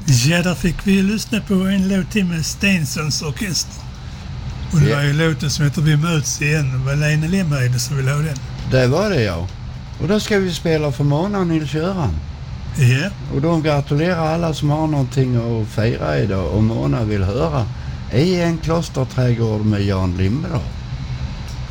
Ja, där fick vi lyssna på en låt till med Stensons orkester. Och det var ju låten som heter Vi möts igen. Det var Lena Lemmered som ville ha den. Det var det, ja. Och då ska vi spela för Mona och Nils-Göran. Ja. Och de gratulerar alla som har någonting att fira idag. Och Mona vill höra I en klosterträdgård med Jan Lindblad.